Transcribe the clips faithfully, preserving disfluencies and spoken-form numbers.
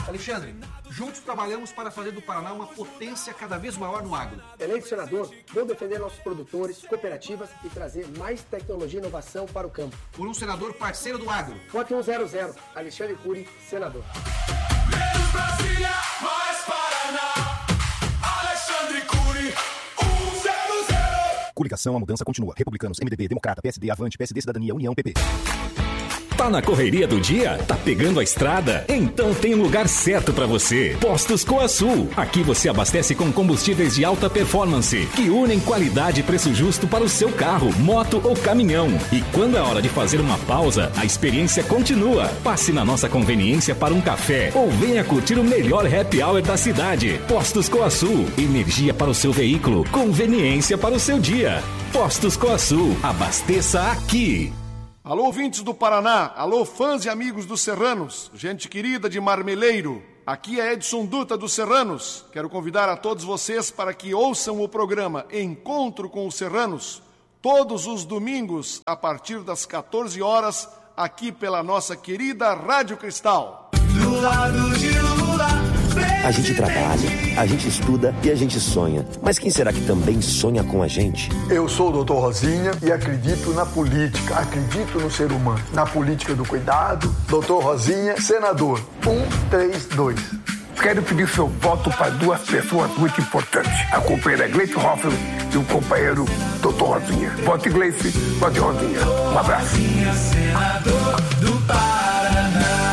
Alexandre, juntos trabalhamos para fazer do Paraná uma potência cada vez maior no agro. Eleito senador, vou defender nossos produtores, cooperativas e trazer mais tecnologia e inovação para o campo. Por um senador parceiro do agro. Vote um zero zero, Alexandre Cury, senador. Menos Brasília, mais Paraná. Alexandre Cury, um zero zero. Coligação, a mudança continua. Republicanos, M D B, Democrata, P S D, Avante, P S D, Cidadania, União, P P. Tá na correria do dia? Tá pegando a estrada? Então tem um lugar certo para você. Postos Coasul. Aqui você abastece com combustíveis de alta performance, que unem qualidade e preço justo para o seu carro, moto ou caminhão. E quando é hora de fazer uma pausa, a experiência continua. Passe na nossa conveniência para um café ou venha curtir o melhor happy hour da cidade. Postos Coasul. Energia para o seu veículo, conveniência para o seu dia. Postos Coasul. Abasteça aqui. Alô, ouvintes do Paraná, alô, fãs e amigos dos Serranos, gente querida de Marmeleiro, aqui é Edson Dutra dos Serranos. Quero convidar a todos vocês para que ouçam o programa Encontro com os Serranos, todos os domingos, a partir das quatorze horas, aqui pela nossa querida Rádio Cristal. Do lado de Lula, a gente trabalha, a gente estuda e a gente sonha. Mas quem será que também sonha com a gente? Eu sou o doutor Rosinha e acredito na política, acredito no ser humano, na política do cuidado. doutor Rosinha, senador, um três dois. Quero pedir seu voto para duas pessoas muito importantes. A companheira Gleice Hoffel e o companheiro doutor Rosinha. Vote Gleice, vote Rosinha. Um abraço. Senador do Paraná.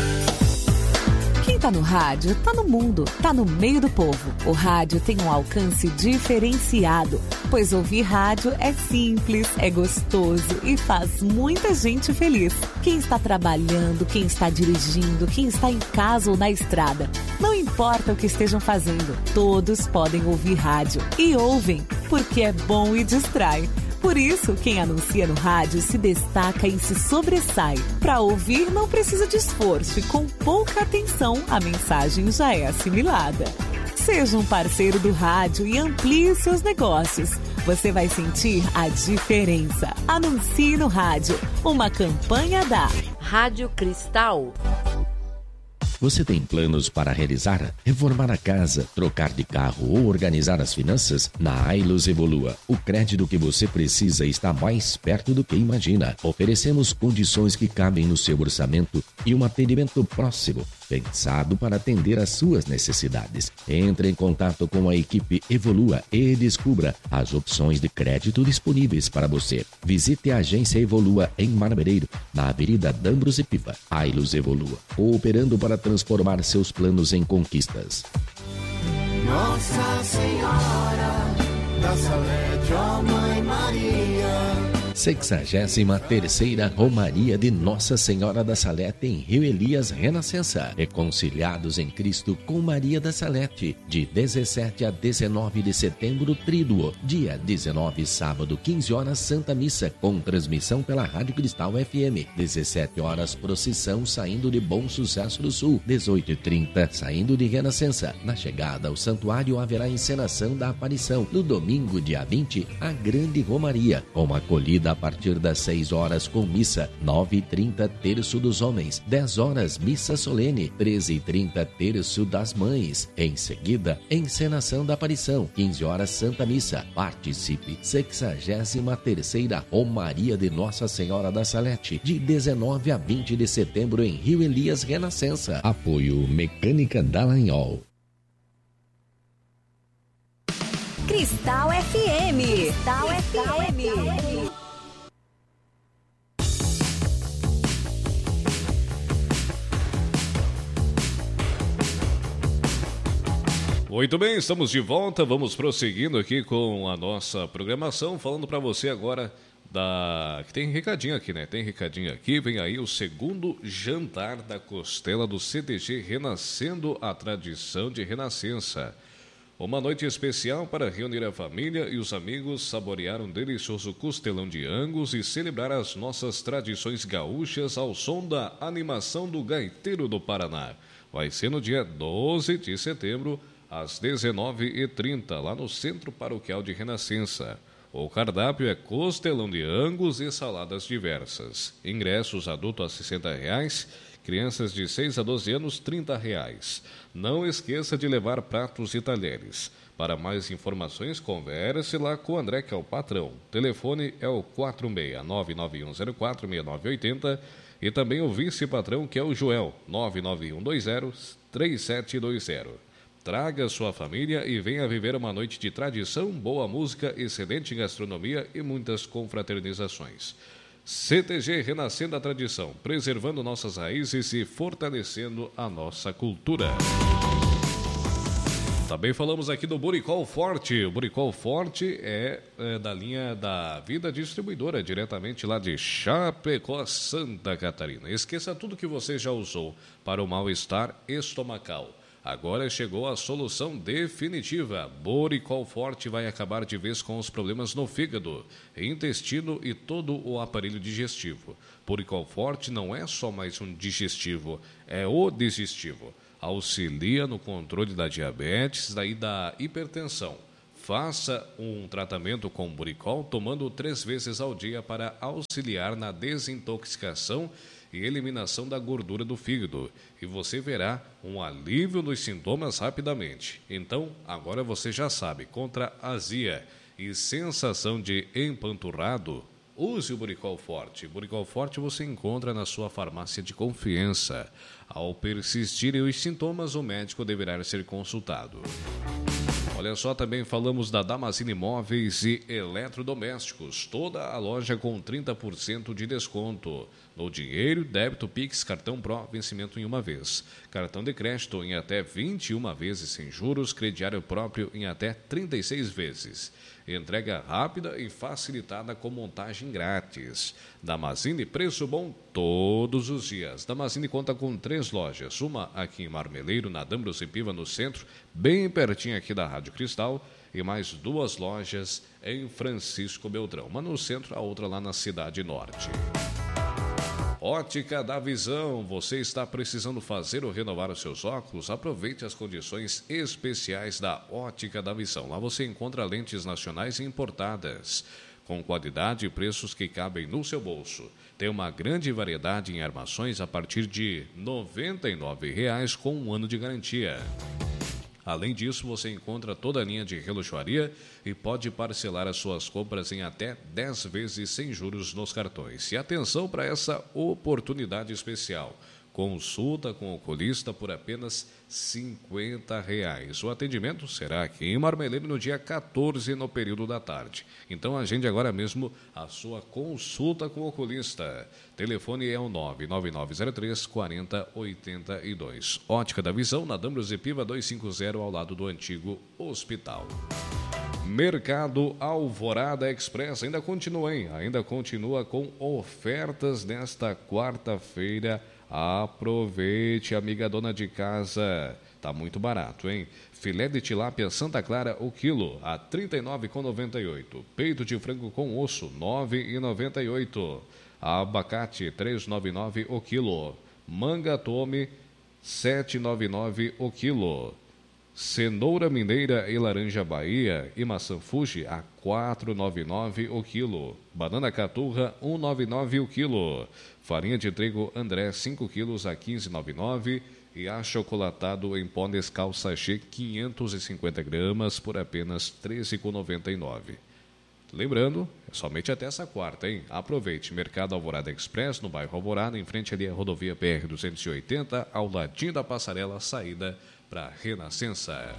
Quem tá no rádio, tá no mundo, tá no meio do povo. O rádio tem um alcance diferenciado, pois ouvir rádio é simples, é gostoso e faz muita gente feliz. Quem está trabalhando, quem está dirigindo, quem está em casa ou na estrada, não importa o que estejam fazendo, todos podem ouvir rádio. E ouvem, porque é bom e distrai. Por isso, quem anuncia no rádio se destaca e se sobressai. Para ouvir, não precisa de esforço e com pouca atenção, a mensagem já é assimilada. Seja um parceiro do rádio e amplie seus negócios. Você vai sentir a diferença. Anuncie no rádio. Uma campanha da Rádio Cristal. Você tem planos para realizar? Reformar a casa, trocar de carro ou organizar as finanças? Na Ailus Evolua, o crédito que você precisa está mais perto do que imagina. Oferecemos condições que cabem no seu orçamento e um atendimento próximo, pensado para atender às suas necessidades. Entre em contato com a equipe Evolua e descubra as opções de crédito disponíveis para você. Visite a agência Evolua em Marmeleiro, na Avenida Dambros e Piva. Ailus Evolua, cooperando para transformar seus planos em conquistas. Nossa Senhora da Salete, ó Mãe Maria. sexagésima terceira Romaria de Nossa Senhora da Salete em Rio Elias Renascença. Reconciliados em Cristo com Maria da Salete. De dezessete a dezenove de setembro, Tríduo. Dia dezenove, sábado, quinze horas, Santa Missa, com transmissão pela Rádio Cristal F M. dezessete horas, procissão saindo de Bom Sucesso do Sul. dezoito e trinta, saindo de Renascença. Na chegada ao santuário haverá encenação da aparição. No domingo, dia vinte, a Grande Romaria, com acolhida a partir das seis horas com missa, nove e trinta terço dos homens, dez horas missa solene, treze e trinta terço das mães. Em seguida, encenação da aparição, quinze horas Santa Missa. Participe, sexagésima terceira Romaria de Nossa Senhora da Salete, de dezenove a vinte de setembro em Rio Elias Renascença. Apoio Mecânica Dallagnol. Cristal F M. Cristal F M. Muito bem, estamos de volta, vamos prosseguindo aqui com a nossa programação, falando para você agora da... que tem recadinho aqui, né? Tem recadinho aqui, vem aí o segundo jantar da costela do C D G Renascendo a Tradição de Renascença. Uma noite especial para reunir a família e os amigos, saborear um delicioso costelão de Angus e celebrar as nossas tradições gaúchas ao som da animação do Gaiteiro do Paraná. Vai ser no dia doze de setembro, às dezenove e trinta, lá no Centro Paroquial de Renascença. O cardápio é costelão de Angus e saladas diversas. Ingressos adulto a sessenta reais, Crianças de seis a doze anos, trinta reais. Não esqueça de levar pratos e talheres. Para mais informações, converse lá com o André, que é o patrão. O telefone é o quatro seis nove nove um zero quatro seis nove oito zero e também o vice-patrão, que é o Joel, nove nove um dois zero três sete dois zero. Traga sua família e venha viver uma noite de tradição, boa música, excelente gastronomia e muitas confraternizações. C T G Renascendo a Tradição, preservando nossas raízes e fortalecendo a nossa cultura. Também falamos aqui do Buricol Forte. O Buricol Forte é, é da linha da Vida Distribuidora, diretamente lá de Chapecó, Santa Catarina. Esqueça tudo que você já usou para o mal-estar estomacal. Agora chegou a solução definitiva. Buricol Forte vai acabar de vez com os problemas no fígado, intestino e todo o aparelho digestivo. Buricol Forte não é só mais um digestivo, é o digestivo. Auxilia no controle da diabetes e da hipertensão. Faça um tratamento com Buricol tomando três vezes ao dia para auxiliar na desintoxicação e eliminação da gordura do fígado. E você verá um alívio nos sintomas rapidamente. Então, agora você já sabe, contra azia e sensação de empanturrado, use o Buricol Forte. Buricol Forte você encontra na sua farmácia de confiança. Ao persistirem os sintomas, o médico deverá ser consultado. Olha só, também falamos da Damascene Móveis e Eletrodomésticos. Toda a loja com trinta por cento de desconto. No dinheiro, débito, Pix, cartão Pro, vencimento em uma vez. Cartão de crédito em até vinte e uma vezes sem juros, crediário próprio em até trinta e seis vezes. Entrega rápida e facilitada com montagem grátis. Damascene, preço bom todos os dias. Damascene conta com três lojas. Uma aqui em Marmeleiro, na D'Ambrosio Piva, no centro, bem pertinho aqui da Rádio Cristal. E mais duas lojas em Francisco Beltrão. Uma no centro, a outra lá na Cidade Norte. Ótica da Visão. Você está precisando fazer ou renovar os seus óculos? Aproveite as condições especiais da Ótica da Visão. Lá você encontra lentes nacionais e importadas, com qualidade e preços que cabem no seu bolso. Tem uma grande variedade em armações a partir de noventa e nove reais com um ano de garantia. Além disso, você encontra toda a linha de relojoaria e pode parcelar as suas compras em até dez vezes sem juros nos cartões. E atenção para essa oportunidade especial. Consulta com o oculista por apenas cinquenta reais. O atendimento será aqui em Marmeleiro no dia quatorze, no período da tarde. Então agende agora mesmo a sua consulta com o oculista. Telefone é o nove nove nove zero três quatro zero oito dois. Ótica da Visão, na D'Ambrosio Piva duzentos e cinquenta, ao lado do antigo hospital. Mercado Alvorada Express ainda continua, hein? Ainda continua com ofertas nesta quarta-feira. Aproveite, amiga dona de casa. Tá muito barato, hein? Filé de tilápia Santa Clara, o quilo, a trinta e nove reais e noventa e oito centavos. Peito de frango com osso, nove reais e noventa e oito centavos. Abacate, três reais e noventa e nove centavos o quilo. Manga tome, sete reais e noventa e nove centavos o quilo. Cenoura mineira e laranja Bahia e maçã Fuji a quatro reais e noventa e nove centavos o quilo. Banana caturra, um real e noventa e nove centavos o quilo. Farinha de trigo André, cinco quilos a quinze reais e noventa e nove centavos. E achocolatado em pó Nescau sachê, quinhentos e cinquenta gramas por apenas treze reais e noventa e nove centavos. Lembrando, é somente até essa quarta, hein? Aproveite. Mercado Alvorada Express, no bairro Alvorada, em frente ali à rodovia P R duzentos e oitenta, ao ladinho da passarela, saída para Renascença.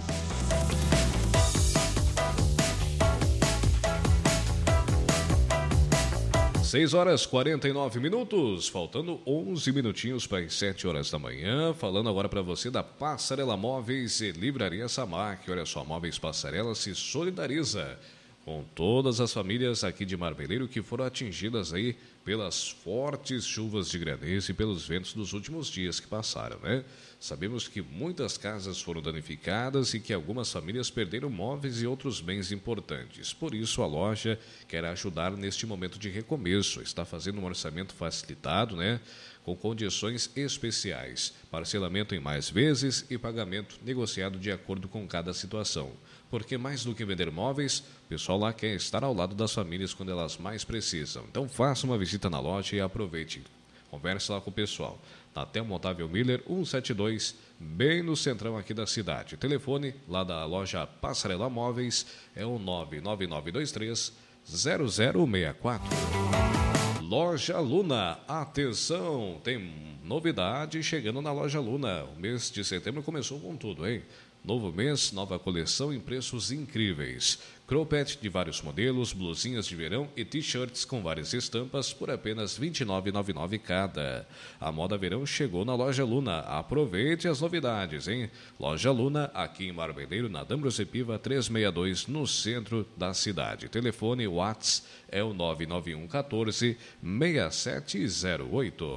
seis horas e quarenta e nove minutos, faltando onze minutinhos para as sete horas da manhã. Falando agora para você da Passarela Móveis e Livraria Samac. Olha só, Móveis Passarela se solidariza com todas as famílias aqui de Marmeleiro que foram atingidas aí pelas fortes chuvas de granizo e pelos ventos dos últimos dias que passaram, né? Sabemos que muitas casas foram danificadas e que algumas famílias perderam móveis e outros bens importantes. Por isso, a loja quer ajudar neste momento de recomeço. Está fazendo um orçamento facilitado, né? Com condições especiais, parcelamento em mais vezes e pagamento negociado de acordo com cada situação. Porque mais do que vender móveis, o pessoal lá quer estar ao lado das famílias quando elas mais precisam. Então faça uma visita na loja e aproveite. Converse lá com o pessoal. na Telmo Otávio Miller, cento e setenta e dois, bem no centrão aqui da cidade. O telefone lá da loja Passarela Móveis é o nove nove nove dois três zero zero seis quatro. Loja Luna, atenção, tem novidade chegando na Loja Luna. O mês de setembro começou com tudo, hein? Novo mês, nova coleção em preços incríveis. Cropped de vários modelos, blusinhas de verão e t-shirts com várias estampas por apenas vinte e nove reais e noventa e nove centavos cada. A moda verão chegou na Loja Luna. Aproveite as novidades, hein? Loja Luna, aqui em Marmeleiro, na D'Ambrosio Piva trezentos e sessenta e dois, no centro da cidade. Telefone WhatsApp é o nove nove um um quatro, seis sete zero oito.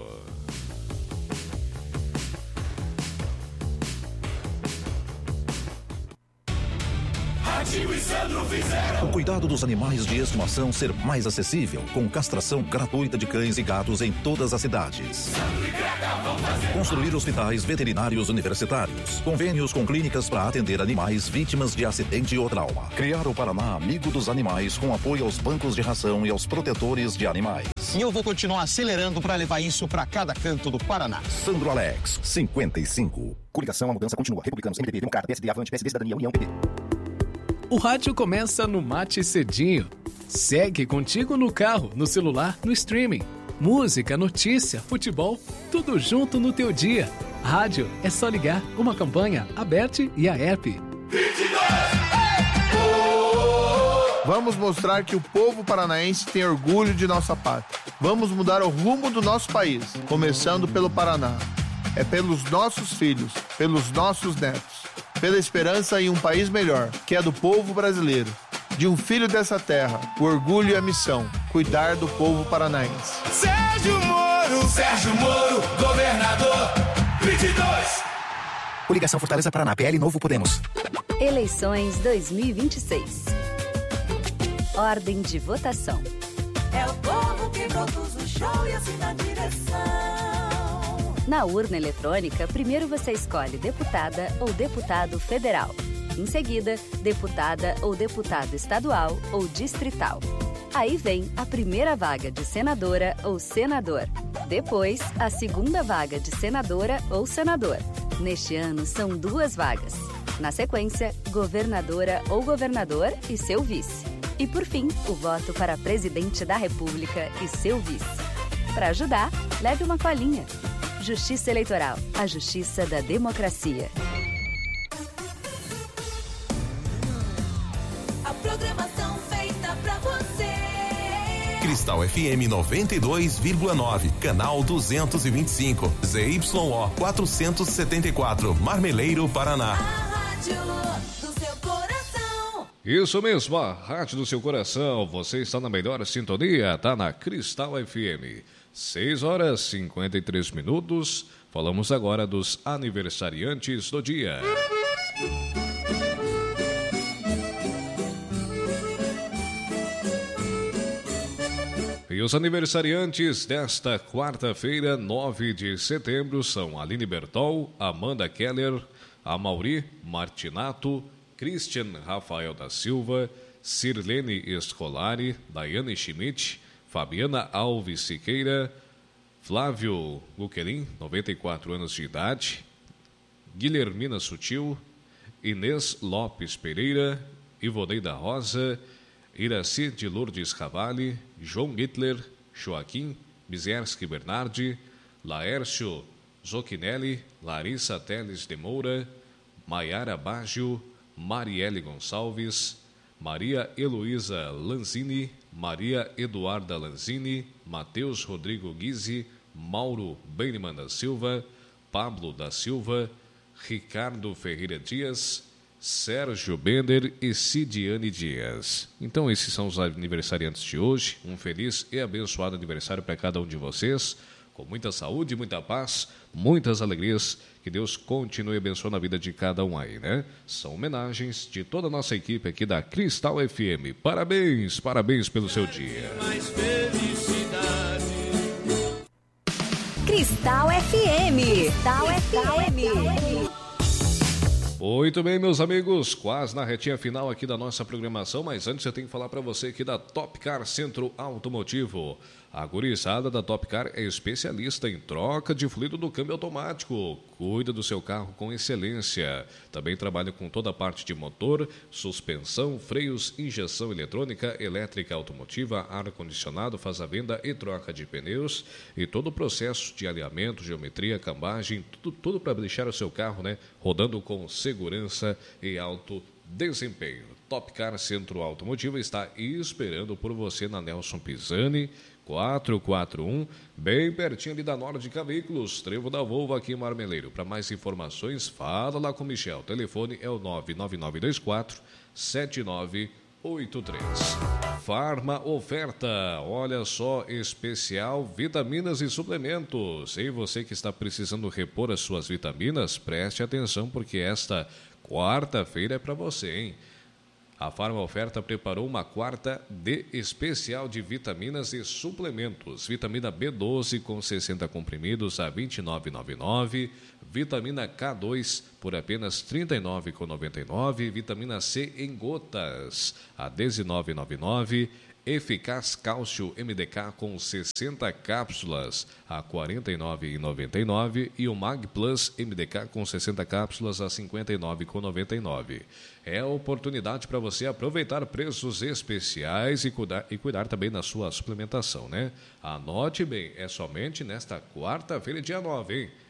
O cuidado dos animais de estimação ser mais acessível, com castração gratuita de cães e gatos em todas as cidades. Construir hospitais veterinários universitários, convênios com clínicas para atender animais vítimas de acidente ou trauma. Criar o Paraná Amigo dos Animais com apoio aos bancos de ração e aos protetores de animais. E eu vou continuar acelerando para levar isso para cada canto do Paraná. Sandro Alex, cinquenta e cinco. Coligação, a mudança continua. Republicanos, M D B, Democrata, P S D, Avante, P S D, Cidadania, União, P P. O rádio começa no Mate Cedinho. Segue contigo no carro, no celular, no streaming. Música, notícia, futebol, tudo junto no teu dia. Rádio é só ligar, uma campanha, a Bert e a app. Vamos mostrar que o povo paranaense tem orgulho de nossa pátria. Vamos mudar o rumo do nosso país, começando pelo Paraná. É pelos nossos filhos, pelos nossos netos, pela esperança em um país melhor, que é do povo brasileiro. De um filho dessa terra, o orgulho e a missão, cuidar do povo paranaense. Sérgio Moro, Sérgio Moro, governador, vinte e dois. Coligação Fortaleza Paraná, P L Novo Podemos. Eleições dois mil e vinte e seis. Ordem de votação. É o povo que produz o show e assina a direção. Na urna eletrônica, primeiro você escolhe deputada ou deputado federal. Em seguida, deputada ou deputado estadual ou distrital. Aí vem a primeira vaga de senadora ou senador. Depois, a segunda vaga de senadora ou senador. Neste ano, são duas vagas. Na sequência, governadora ou governador e seu vice. E, por fim, o voto para presidente da República e seu vice. Para ajudar, leve uma colinha. Justiça Eleitoral, a justiça da democracia. A programação feita pra você. Cristal F M noventa e dois vírgula nove, canal duzentos e vinte e cinco, Z Y O quatrocentos e setenta e quatro, Marmeleiro, Paraná. A rádio do seu coração. Isso mesmo, a rádio do seu coração. Você está na melhor sintonia, tá na Cristal F M. seis horas e cinquenta e três minutos. Falamos agora dos aniversariantes do dia. E os aniversariantes desta quarta-feira, nove de setembro, são Aline Bertol, Amanda Keller, Amauri Martinato, Christian Rafael da Silva, Sirlene Escolari, Daiane Schmidt, Fabiana Alves Siqueira, Flávio Luquerim, noventa e quatro anos de idade, Guilhermina Sutil, Inês Lopes Pereira, Ivoneida Rosa, Iraci de Lourdes Cavalli, João Hitler, Joaquim Bizerski Bernardi, Laércio Zochinelli, Larissa Teles de Moura, Maiara Baggio, Marielle Gonçalves, Maria Heloísa Lanzini, Maria Eduarda Lanzini, Matheus Rodrigo Guizzi, Mauro Beniman da Silva, Pablo da Silva, Ricardo Ferreira Dias, Sérgio Bender e Cidiane Dias. Então esses são os aniversariantes de hoje. Um feliz e abençoado aniversário para cada um de vocês. Com muita saúde, muita paz, muitas alegrias. Que Deus continue abençoando a vida de cada um aí, né? São homenagens de toda a nossa equipe aqui da Cristal F M. Parabéns, parabéns pelo seu dia. Mais felicidade. Cristal F M. Cristal F M. Muito bem, meus amigos, quase na retinha final aqui da nossa programação, mas antes eu tenho que falar para você aqui da Top Car Centro Automotivo. A gurizada da Top Car é especialista em troca de fluido do câmbio automático. Cuida do seu carro com excelência. Também trabalha com toda a parte de motor, suspensão, freios, injeção eletrônica, elétrica automotiva, ar-condicionado, faz a venda e troca de pneus e todo o processo de alinhamento, geometria, cambagem, tudo, tudo para deixar o seu carro, né, rodando com segurança e alto desempenho. Top Car Centro Automotivo está esperando por você na Nelson Pisani, quatrocentos e quarenta e um, bem pertinho ali da Nórdica Veículos, Trevo da Volvo aqui em Marmeleiro. Para mais informações, fala lá com o Michel. O telefone é o nove nove nove dois quatro sete nove oito três. Farma Oferta, olha só, especial vitaminas e suplementos. E você que está precisando repor as suas vitaminas, preste atenção porque esta quarta-feira é para você, hein? A Farma Oferta preparou uma quarta de especial de vitaminas e suplementos. Vitamina B doze com sessenta comprimidos a vinte e nove reais e noventa e nove centavos. Vitamina K dois por apenas trinta e nove reais e noventa e nove centavos. Vitamina C em gotas a dezenove reais e noventa e nove centavos. Eficaz Cálcio M D K com sessenta cápsulas a quarenta e nove reais e noventa e nove centavos. E o Mag Plus M D K com sessenta cápsulas a cinquenta e nove reais e noventa e nove centavos. É a oportunidade para você aproveitar preços especiais e cuidar, e cuidar também da sua suplementação, né? Anote bem, é somente nesta quarta-feira, dia nove, hein?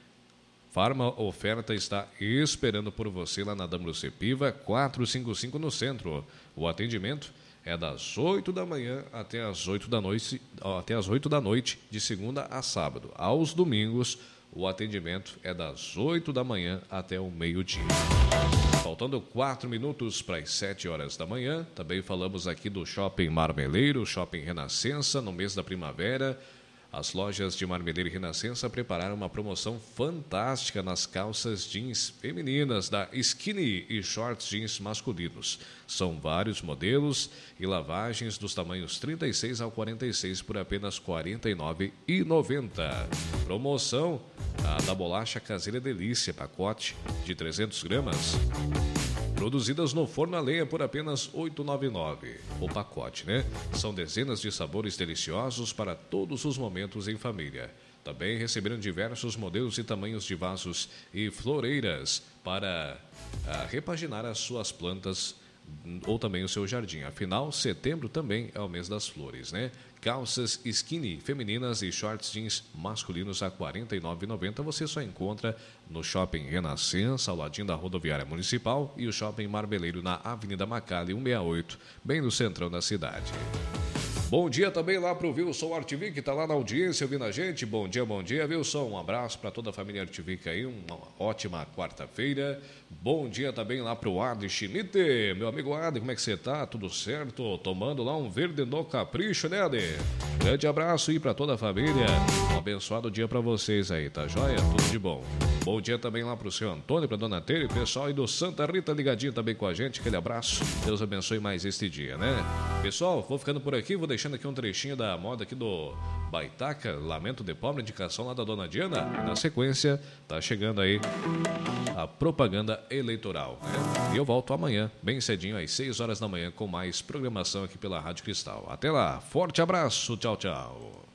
Farma Oferta está esperando por você lá na W C Piva quatrocentos e cinquenta e cinco no centro. O atendimento é das oito da manhã até as oito da noite, até as oito da noite, de segunda a sábado. Aos domingos, o atendimento é das oito da manhã até o meio-dia. Faltando quatro minutos para as sete horas da manhã, também falamos aqui do Shopping Marmeleiro, Shopping Renascença, no mês da primavera. As lojas de Marmeleiro e Renascença prepararam uma promoção fantástica nas calças jeans femininas da Skinny e shorts jeans masculinos. São vários modelos e lavagens dos tamanhos trinta e seis ao quarenta e seis por apenas quarenta e nove reais e noventa centavos. Promoção a da bolacha caseira delícia, pacote de trezentas gramas. Produzidas no forno a lenha por apenas oito reais e noventa e nove centavos. O pacote, né? São dezenas de sabores deliciosos para todos os momentos em família. Também receberam diversos modelos e tamanhos de vasos e floreiras para ah, repaginar as suas plantas ou também o seu jardim. Afinal, setembro também é o mês das flores, né? Calças skinny femininas e shorts jeans masculinos a quarenta e nove reais e noventa centavos você só encontra no Shopping Renascença, ao ladinho da Rodoviária Municipal, e o Shopping Marmeleiro na Avenida Macali cento e sessenta e oito, bem no centrão da cidade. Bom dia também lá para o Wilson Artvic, que está lá na audiência ouvindo a gente. Bom dia, bom dia, Wilson. Um abraço para toda a família Artvic aí, uma ótima quarta-feira. Bom dia também lá para o Adi Schmidt. Meu amigo Adi, como é que você está? Tudo certo? Tomando lá um verde no capricho, né, Adi? Grande abraço aí para toda a família. Um abençoado dia para vocês aí, tá joia? Tudo de bom. Bom dia também lá para o seu Antônio, para a dona Tere, pessoal aí do Santa Rita ligadinho também com a gente. Aquele abraço. Deus abençoe mais este dia, né? Pessoal, vou ficando por aqui, vou deixando aqui um trechinho da moda aqui do Baitaca, Lamento de Pobre, indicação lá da dona Diana. E na sequência, tá chegando aí a propaganda eleitoral, né? E eu volto amanhã, bem cedinho, às seis horas da manhã, com mais programação aqui pela Rádio Cristal. Até lá, forte abraço, tchau, tchau.